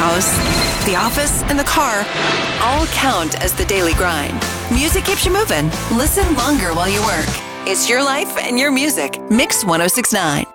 house, the office, and the car all count as the daily grind. Music keeps you moving. Listen longer while you work. It's your life and your music. Mix 1069.